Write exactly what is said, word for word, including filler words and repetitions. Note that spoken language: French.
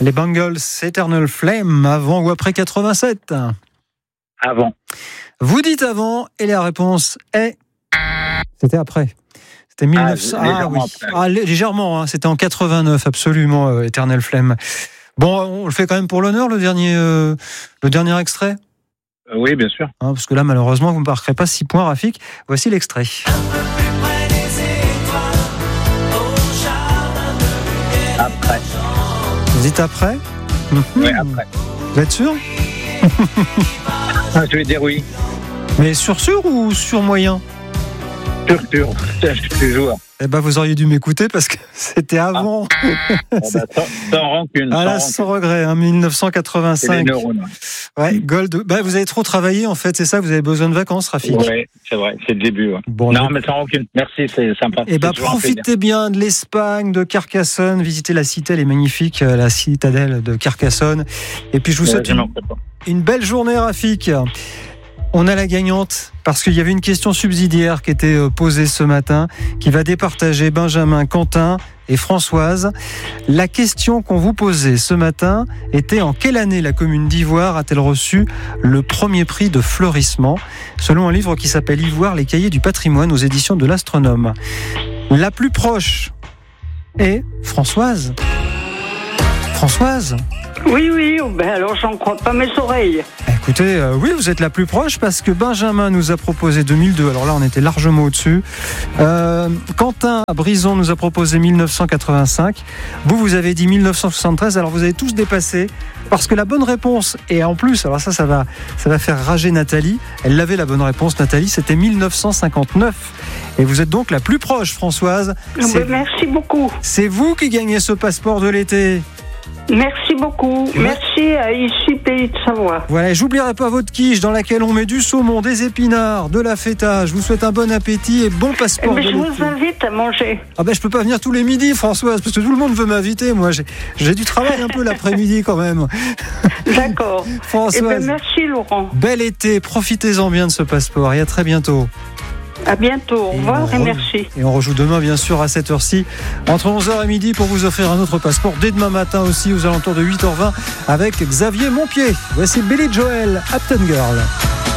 Les Bangles, Eternal Flame, avant ou après quatre-vingt-sept? Avant. Vous dites avant, et la réponse est... C'était après. C'était mille neuf cents. Ah, ah oui, ah, légèrement, hein. C'était en quatre-vingt-neuf, absolument, euh, Eternal Flame. Bon, on le fait quand même pour l'honneur, le dernier, euh, le dernier extrait. Euh, oui, bien sûr. Hein, parce que là, malheureusement, vous ne marquerez pas six points, Rafik. Voici l'extrait. Après. Vous dites après? Oui, après. Vous êtes sûr? Je vais dire oui. Mais sur sûr ou sur moyen? Sûr, sûr. Je suis joueur. Eh ben, vous auriez dû m'écouter parce que c'était avant. Ah. Ah bah, sans, sans rancune. Ah là, sans, sans regret, hein, dix-neuf cent quatre-vingt-cinq. C'est les neurones. Ouais, Gold. Bah, vous avez trop travaillé, en fait, c'est ça, vous avez besoin de vacances, Rafik. Oui, c'est vrai, c'est le début. Ouais. Bon, non, je... mais sans rancune. Merci, c'est sympa. Eh ben, profitez bien de l'Espagne, de Carcassonne, visitez la cité, elle est magnifique, la citadelle de Carcassonne. Et puis, je vous souhaite ouais, une, une belle journée, Rafik. On a la gagnante parce qu'il y avait une question subsidiaire qui était posée ce matin, qui va départager Benjamin, Quentin et Françoise. La question qu'on vous posait ce matin était: en quelle année la commune d'Ivoire a-t-elle reçu le premier prix de fleurissement, selon un livre qui s'appelle Ivoire, les cahiers du patrimoine, aux éditions de l'Astronome. La plus proche est Françoise. Françoise ? Oui, oui, ben alors j'en crois pas mes oreilles. Écoutez, euh, oui, vous êtes la plus proche parce que Benjamin nous a proposé deux mille deux, alors là on était largement au-dessus. Euh, Quentin Brison nous a proposé dix-neuf cent quatre-vingt-cinq. Vous, vous avez dit dix-neuf cent soixante-treize, alors vous avez tous dépassé parce que la bonne réponse, et en plus, alors ça, ça va, ça va faire rager Nathalie, elle avait la bonne réponse, Nathalie, c'était dix-neuf cent cinquante-neuf. Et vous êtes donc la plus proche, Françoise. Ben, merci beaucoup. C'est vous qui gagnez ce passeport de l'été. Merci beaucoup. Ouais. Merci à Ici Pays de Savoie. Voilà, j'oublierai pas votre quiche dans laquelle on met du saumon, des épinards, de la feta. Je vous souhaite un bon appétit et bon passeport. Mais de je l'été. vous invite à manger. Ah ben je peux pas venir tous les midis, Françoise, parce que tout le monde veut m'inviter. Moi, j'ai, j'ai du travail un peu l'après-midi quand même. D'accord. Françoise. Eh ben, merci Laurent. Bel été, profitez-en bien de ce passeport et à très bientôt. À bientôt, au revoir et, et merci. Et on rejoue demain, bien sûr, à cette heure-ci, entre onze heures et midi, pour vous offrir un autre passeport. Dès demain matin aussi, aux alentours de huit heures vingt, avec Xavier Montpied. Voici Billy Joel, Upton Girl.